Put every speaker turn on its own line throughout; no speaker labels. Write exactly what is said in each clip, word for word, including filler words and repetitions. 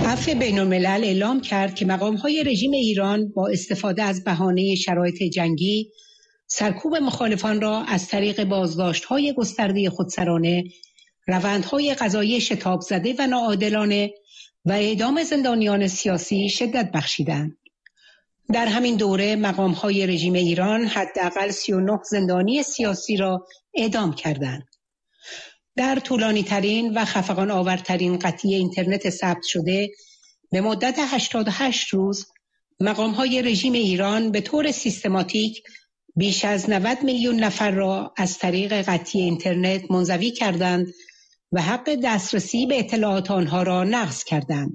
عفو بین‌الملل اعلام کرد که مقام‌های رژیم ایران با استفاده از بهانه شرایط جنگی سرکوب مخالفان را از طریق بازداشت‌های گسترده خودسرانه، روندهای قضایی شتاب زده و ناعادلانه و اعدام زندانیان سیاسی شدت بخشیدند. در همین دوره مقام‌های رژیم ایران حداقل سی و نه زندانی سیاسی را اعدام کردند. در طولانی ترین و خفقان آورترین قطعی اینترنت ثبت شده به مدت هشتاد و هشت روز مقام‌های رژیم ایران به طور سیستماتیک بیش از نود میلیون نفر را از طریق قطعی اینترنت منزوی کردند و حق دسترسی به اطلاعات آنها را نقض کردند.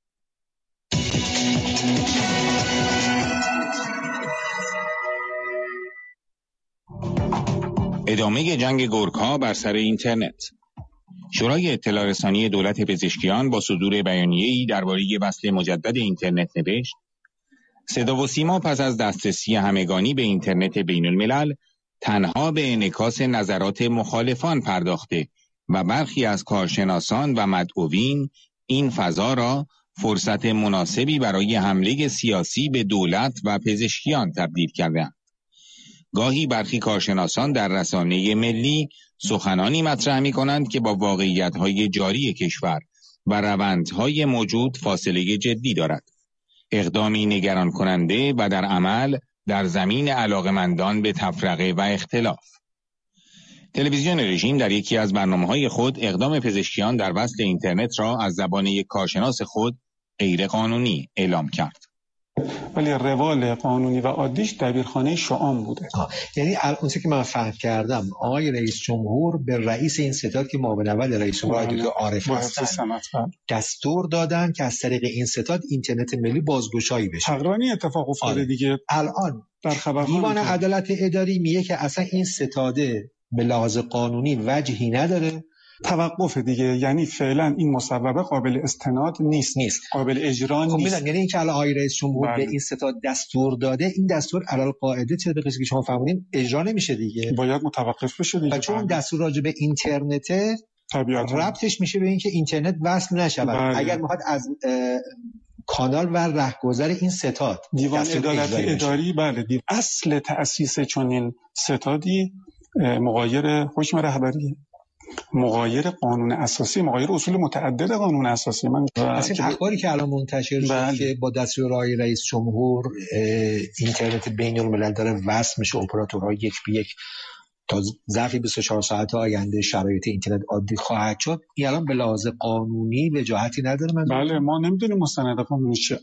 ادامه جنگ گورکا بر سر اینترنت. شورای اطلاع رسانی دولت پزشکیان با صدور بیانیه‌ای درباره وصل مجدد اینترنت نوشت: صدا و سیما پس از دسترسی همگانی به اینترنت بین الملل تنها به انعکاس نظرات مخالفان پرداخته و برخی از کارشناسان و مدعوین این فضا را فرصت مناسبی برای حمله سیاسی به دولت و پزشکیان تبدیل کردند. گاهی برخی کارشناسان در رسانه ملی سخنانی مطرح می کنند که با واقعیت‌های جاری کشور و روندهای موجود فاصله جدی دارد. اقدامی نگران کننده و در عمل در زمین علاقمندان به تفرقه و اختلاف. تلویزیون رژیم در یکی از برنامه‌های خود اقدام پزشکیان در وصل اینترنت را از زبان یک کارشناس خود غیر قانونی اعلام کرد.
ولی روال قانونی و عادیش دبیرخانه شعام بوده.
آه. یعنی اون چیزی که من فهم کردم آقای رئیس جمهور به رئیس این ستاد که معاون اول رئیس جمهور دکتر عارف هستن دستور دادن که از طریق این ستاد اینترنت ملی بازگشایی بشه.
تقریبا اتفاق افتاده دیگه.
الان
در خبرنامه
دیوان عدالت اداری میگه که اصلا این ستاده به لحاظ قانونی وجهی نداره.
توقف دیگه، یعنی فعلا این مصوبه قابل استناد نیست
نیست
قابل اجرا
خب
نیست.
یعنی اینکه الان آقای رئیس جمهور به این ستاد دستور داده، این دستور علل قاعده طبق چیزی که شما فهمیدین اجرا نمیشه دیگه،
باید متوقف بشه دیگه.
و چون دستور راجع به اینترنت
طبیعتا
ربطش میشه به اینکه اینترنت وصل نشود. اگر میخواد از کانال و رهگذر این ستاد
دیوان عدالت اداری، بله دیو. اصل تأسیس چنین ستادی مغایر حکم رهبریه، مغایر قانون اساسی، مغایر اصول متعدد قانون اساسی. من
اصلا اخباری که الان منتشر شده که با دستور آقای رئیس جمهور اینترنت بین الملل داره وصل میشه، اپراتورها یک به یک تا ظرف بیست و چهار ساعت آینده شرایط اینترنت عادی خواهد شد، این الان به لحاظ قانونی وجاهتی نداره. من
بله ما نمیدونیم مستند قانونی چیه.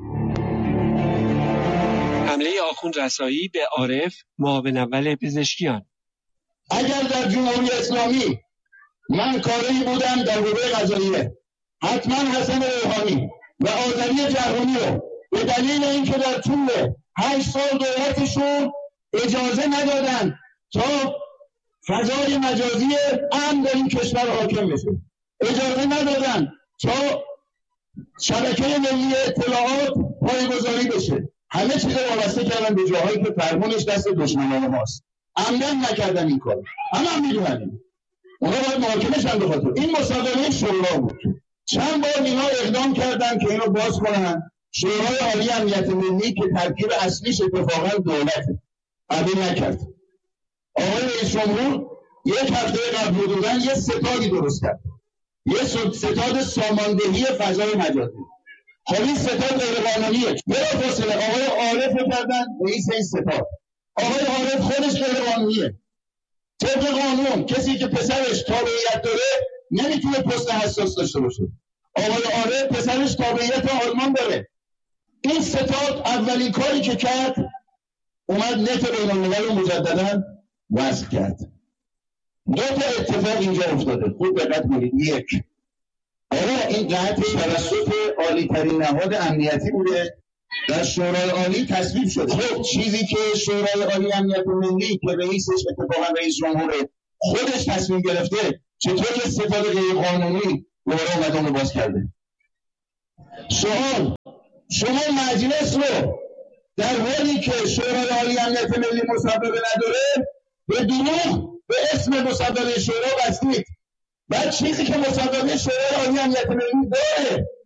حمله آخوند رسایی به عارف معاون اول پزشکیان.
اگر در جمهوری اسلامی من کاری بودم در حوزه قضاییه، حتما حسن روحانی و آذری جهانی رو به دلیل اینکه در طول هشت سال دولتشون اجازه ندادن تا فضای مجازی امن در این کشور حاکم بشه، اجازه ندادن تا شبکه ملی اطلاعات پایه‌گذاری بشه، همه چیز رو وابسته کردن به جاهایی که فرمونش دست دشمنان ماست. عمدن نکردن این کار، همه هم میدونن اونا باید محاکمه شن. به خاطر این مسابقه شورا بود. چند بار اینا اقدام کردن که اینو باز کنن. شورای عالی امنیت ملی که ترکیب اصلیش اتفاقا دولته قبول نکرد. آقای رئیس جمهور یک هفته قبل بودن یه ستادی درست کرد، یه ستاد ساماندهی فضای مجازی. خب این ستاد غیرقانونیه. بلافاصله آقای عارف کردن رئیس این ستاد. آقای عارف خودش غیرقانونیه. طبق قانون کسی که پسرش تابعیت داره نمیتونه پست حساس داشته باشه. آقای عارف پسرش تابعیت آلمان داره. این ستاد اولین کاری که کرد اومد نت بین الملل رو مجددا وصل کرد. دو تا اتفاق اینجا افتاده، خوب دقت کنید. یک، آقا این قطع توسط عالی ترین نهاد امنیتی بوده، در شورای عالی تصویب شده. خب چیزی که شورای عالی امنیت ملی که رئیسش اتفاقا رئیس جمهور خودش تصمیم گرفته، چطور یه ستاد غیر قانونی دوباره اومده اونو باز کرده؟ سوال، شما مجلس رو در حالی که شورای عالی امنیت ملی مصوبه نداره به دروغ به اسم مصوبه شورا بستید. بعد چیزی که مصوبه شورای عالی امنیت ملی داره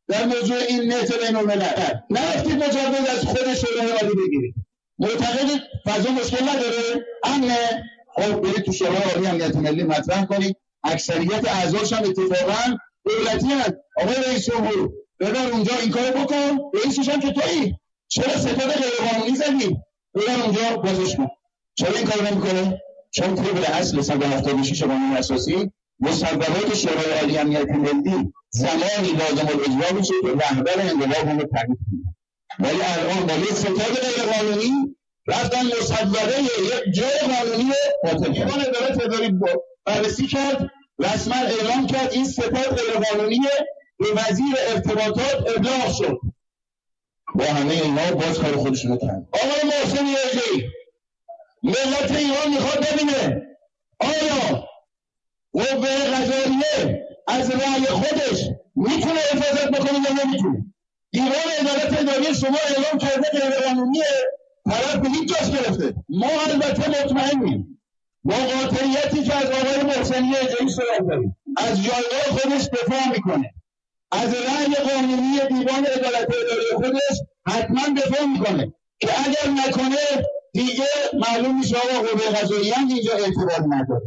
در موضوع این نت بین الملل؟ نرفتید مجوز از خود شورای عالی بگیرید. معتقدید فضا مشکل نداره؟ امنه؟ خب برید تو شورای عالی امنیت ملی مطرح کنید. اکثریت اعضاش هم اتفاقا دولتی هست. آقای رئیس جمهور ببر اونجا این کارو بکن. رئیسش هم که تویی. چرا ستاد غیرقانونی زدی؟ ببر اونجا بازش کن. چرا این کارو نمیکنه؟ چون طبق اصل صد و هفتاد و شش قانون اساسی مصوبات شورای عالی امنیت ملی زمانی لازم الاجرا میشه که رهبر انقلاب اون رو تعیین کنه. ولی الان با یه ستاد غیرقانونی رفتن مصوبه یک جای قانونی رو دیوان عدالت اداری بررسی کرد، رسما اعلام کرد این ستاد غیرقانونیه، به وزیر ارتباطات ابلاغ شد. با همه اینا باز کار خودشون رو کردن. آقای محسن یزدی، ملت ایران میخواد ببینه آیا قوه قضاییه از رأی خودش میتونه حفاظت بکنه یا نمیتونه. دیوان عدالت اداری شما اعلام کرده غیرقانونیه، طرف به هیچ جاش گرفته. ما البته مطمئنیم با قاطعیتی که از آقای محسنی یزدی صحبت داریم، از جایگاه خودش دفاع میکنه، از رأی قانونی دیوان عدالت اداری خودش حتما دفاع میکنه که اگر نکنه دیگه معلوم میشه آقا قوه قضاییه هم اینجا اعتبار نداره.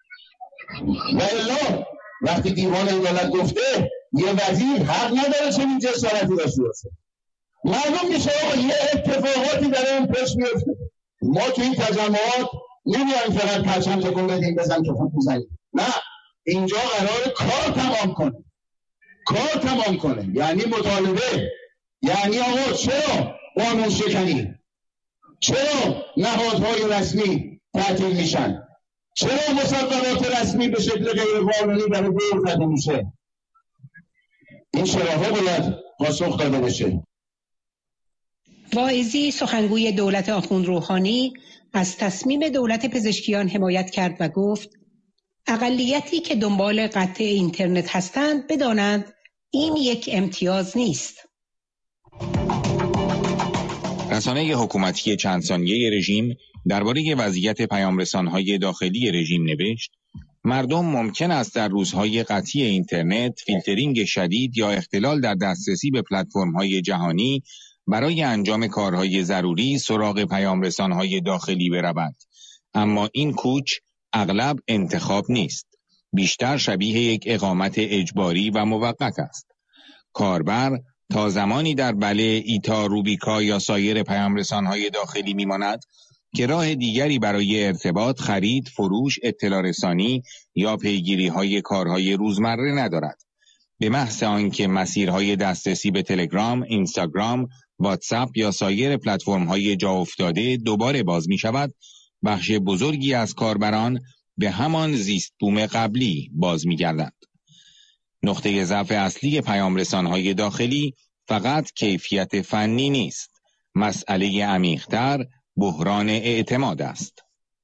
و الا وقتی دیوان عدالت گفته یه وزیر حق نداره چنین جسارتی داشته باشه. معلوم میشه آقا یه اتفاقاتی داره اون پیش میفته. ما تو این تجمعات نمیایم فقط پرچم تکون بدیم بزن که خوب بزنیم. نه، اینجا قرار کار تمام کنه. کار تمام کنه یعنی مطالبه، یعنی آقا چرا قانون شکنی؟ چرا نهادهای رسمی تعطیل میشن؟ چرا مصوبات رسمی به شکل غیر قانونی برای دور زده میشه؟ این چراها باید پاسخ داده بشه.
واعظی سخنگوی دولت آخوند روحانی از تصمیم دولت پزشکیان حمایت کرد و گفت اقلیتی که دنبال قطع اینترنت هستند بدانند این یک امتیاز نیست.
رسانه حکومتی چند ثانیه رژیم درباره وضعیت پیامرسان‌های داخلی رژیم نوشت مردم ممکن است در روزهای قطعی اینترنت فیلترینگ شدید یا اختلال در دسترسی به پلتفرم‌های جهانی برای انجام کارهای ضروری سراغ پیامرسان‌های داخلی برود. اما این کوچ اغلب انتخاب نیست. بیشتر شبیه یک اقامت اجباری و موقت است. کاربر تا زمانی در بله، ایتا، روبیکا یا سایر پیامرسان‌های داخلی می‌ماند که راه دیگری برای ارتباط، خرید، فروش، اطلاع رسانی یا پیگیری‌های کارهای روزمره ندارد. به محض آنکه مسیرهای دسترسی به تلگرام، اینستاگرام، واتساپ یا سایر پلتفرم‌های جا افتاده دوباره باز می‌شود، بخش بزرگی از کاربران به همان زیست بوم قبلی باز می‌گردند. نقطه ضعف اصلی پیامرسان‌های داخلی فقط کیفیت فنی نیست. مسئله عمیق‌تر بحران اعتماد است.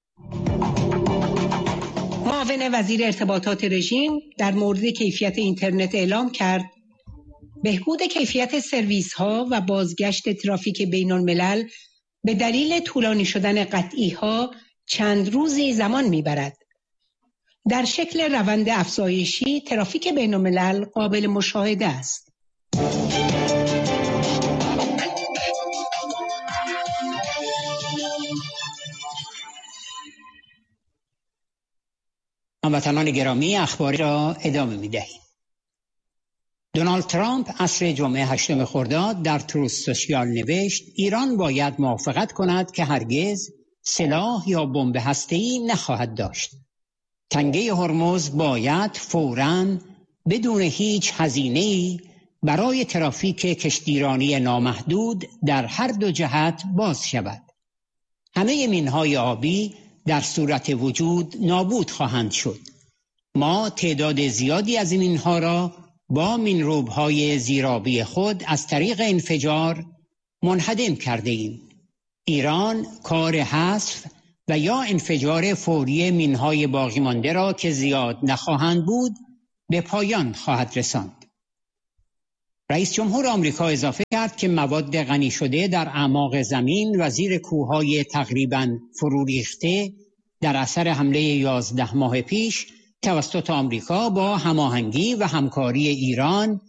معاون وزیر ارتباطات رژیم در مورد کیفیت اینترنت اعلام کرد بهبود کیفیت سرویس ها و بازگشت ترافیک بین الملل به دلیل طولانی شدن قطعی ها چند روزی زمان میبرد. در شکل روند افزایشی ترافیک بین الملل قابل مشاهده است.
هموطنان گرامی، اخبار را ادامه می‌دهیم. دونالد ترامپ عصر جمعه هشتم خرداد در تروث سوشیال نوشت ایران باید موافقت کند که هرگز سلاح یا بمب هسته‌ای نخواهد داشت. تنگه هرمز باید فوراً بدون هیچ هزینه‌ای برای ترافیک کشتیرانی نامحدود در هر دو جهت باز شود. همه مین‌های آبی در صورت وجود نابود خواهند شد. ما تعداد زیادی از این مین‌ها را با مین‌روب‌های زیرآبی خود از طریق انفجار منهدم کرده ایم. ایران کار حذف و یا انفجار فوری مین‌های باقی مانده را که زیاد نخواهند بود به پایان خواهد رساند. رئیس جمهور آمریکا اضافه کرد که مواد غنی شده در اعماق زمین و زیر کوههای تقریباً فرو ریخته در اثر حمله یازده ماه پیش توسط آمریکا با هماهنگی و همکاری ایران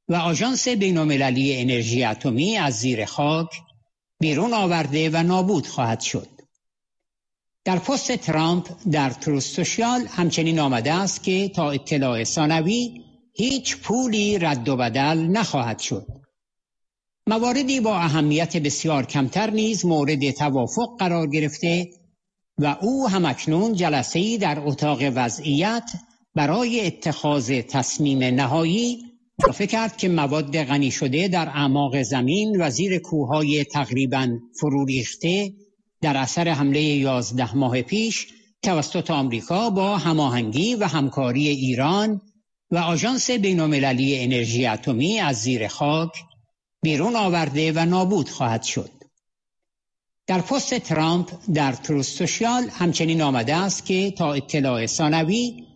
و آژانس بین‌المللی انرژی اتمی از زیر خاک بیرون آورده و نابود خواهد شد. در پست ترامپ در تروث سوشیال همچنین آمده است که تا اطلاع ثانوی هیچ پولی رد و بدل نخواهد شد. مواردی با اهمیت بسیار کمتر نیز مورد توافق قرار گرفته و او همکنون جلسه‌ای در اتاق وضعیت برای اتخاذ تصمیم نهایی اضافه کرد که مواد غنی شده در اعماق زمین و زیر کوههای تقریباً فرو ریخته در اثر حمله یازده ماه پیش توسط آمریکا با هماهنگی و همکاری ایران و آژانس بین‌المللی انرژی اتمی از زیر خاک بیرون آورده و نابود خواهد شد. در پست ترامپ در تروث سوشیال همچنین آمده است که تا اطلاع ثانوی